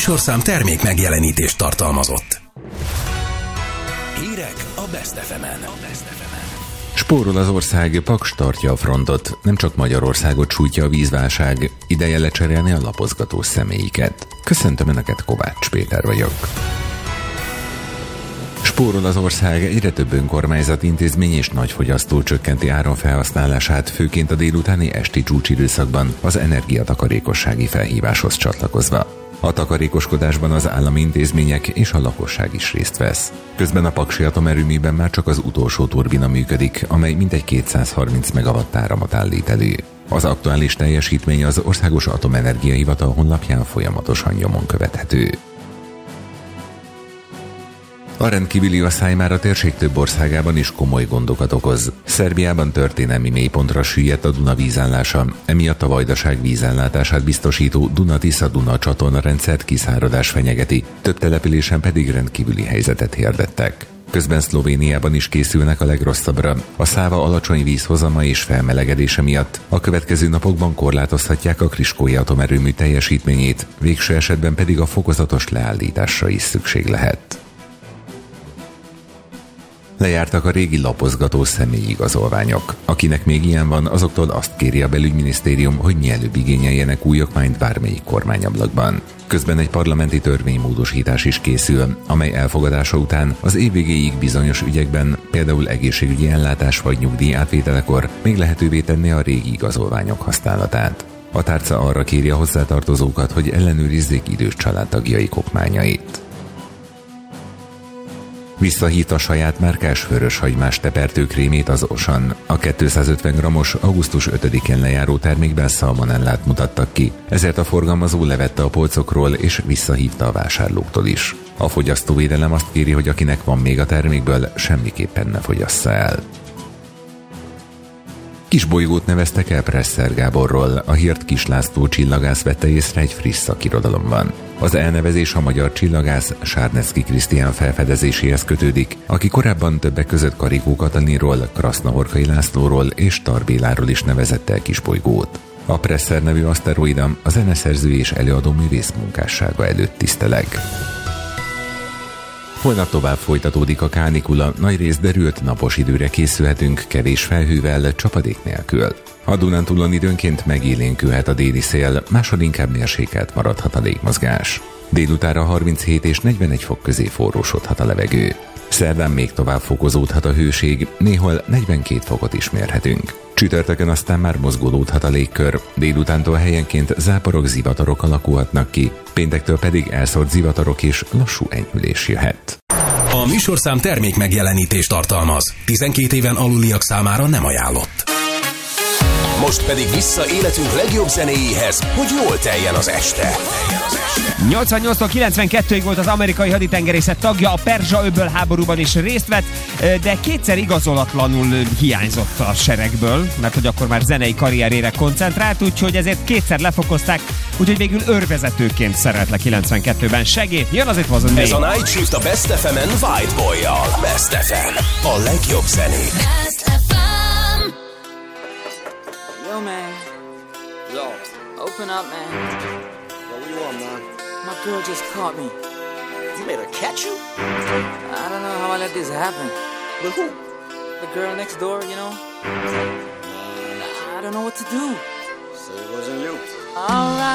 műsorszám termék megjelenítést tartalmazott. Hírek a Best FM-en. Spórol az ország, Paks tartja a frontot. Nem csak Magyarországot sújtja a vízválság, ideje lecserélni a lapozgató személyiket. Köszöntöm Önöket, Kovács Péter vagyok. Spórol az ország, egyre több önkormányzat, intézmény és nagyfogyasztó csökkenti áramfelhasználását, főként a délutáni esti csúcsidőszakban az energiatakarékossági felhíváshoz csatlakozva. A takarékoskodásban az állami intézmények és a lakosság is részt vesz. Közben a paksi atomerőműben már csak az utolsó turbina működik, amely mintegy 230 megawatt áramot állít elő. Az aktuális teljesítmény az Országos Atomenergia Hivatal honlapján folyamatosan nyomon követhető. A rendkívüli asszály már a térség több országában is komoly gondokat okoz. Szerbiában történelmi mélypontra süllyedt a Duna vízállása, emiatt a Vajdaság vízellátását biztosító Duna-Tisza-Duna csatornarendszert kiszáradás fenyegeti, több településen pedig rendkívüli helyzetet hirdettek. Közben Szlovéniában is készülnek a legrosszabbra. A Száva alacsony vízhozama és felmelegedése miatt a következő napokban korlátozhatják a Kriskói atomerőmű teljesítményét, végső esetben pedig a fokozatos leállításra is szükség lehet. Lejártak a régi lapozgató személyigazolványok. Akinek még ilyen van, azoktól azt kéri a belügyminisztérium, hogy mielőbb igényeljenek új okmányt bármelyik kormányablakban. Közben egy parlamenti törvénymódosítás is készül, amely elfogadása után az év végéig bizonyos ügyekben, például egészségügyi ellátás vagy nyugdíj átvételekor még lehetővé tenni a régi igazolványok használatát. A tárca arra kéri a hozzátartozókat, hogy ellenőrizzék idős családtagjaik okmányait. Visszahívta saját márkás vöröshagymás tepertőkrémét az Osan. A 250 g-os augusztus 5-én lejáró termékben szalmonellát mutattak ki, ezért a forgalmazó levette a polcokról és visszahívta a vásárlóktól is. A fogyasztóvédelem azt kéri, hogy akinek van még a termékből, semmiképpen ne fogyassza el. Kisbolygót neveztek el Presser Gáborról, a hírt Kis László csillagász vette észre egy friss szakirodalomban. Az elnevezés a magyar csillagász Sárnecki Krisztián felfedezéséhez kötődik, aki korábban többek között Karikó Katalinról, Krasznahorkai Lászlóról és Tar Béláról is nevezett el kisbolygót. A Presser nevű aszteroida a zeneszerző és előadó művész munkássága előtt tiszteleg. Holnap tovább folytatódik a kánikula, nagyrészt derült napos időre készülhetünk, kevés felhővel, csapadék nélkül. A Dunántúlon időnként megélénkülhet a déli szél, máshol inkább mérsékelt maradhat a légmozgás. Délutára 37 és 41 fok közé forrósodhat a levegő. Szerdán még tovább fokozódhat a hőség, néhol 42 fokot is mérhetünk. Csütörtökön aztán már mozgolódhat a légkör, délutántól helyenként záporok, zivatarok alakulhatnak ki, péntektől pedig elszórt zivatarok és lassú enyhülés jöhet. A műsorszám termék megjelenítést tartalmaz. 12 éven aluliak számára nem ajánlott. Most pedig vissza életünk legjobb zenéjéhez, hogy jól teljen az este. 88-tól 92-ig volt az amerikai haditengerészet tagja, a Perzsa-öböl háborúban is részt vett, de kétszer igazolatlanul hiányzott a seregből, mert hogy akkor már zenei karrierére koncentrált, úgyhogy ezért kétszer lefokozták, úgyhogy végül őrvezetőként szerelt le 92-ben. Segít, jön az It Wasn't Me. Ez a Night Shift a Best FM-en White Boy-jal. Best FM, a legjobb zenék. Yo, man. Yo. Open up, man. Yo, what you want, man? My girl just caught me. You made her catch you? I don't know how I let this happen. With who? The girl next door, you know? I don't know what to do. So it wasn't you. Alright.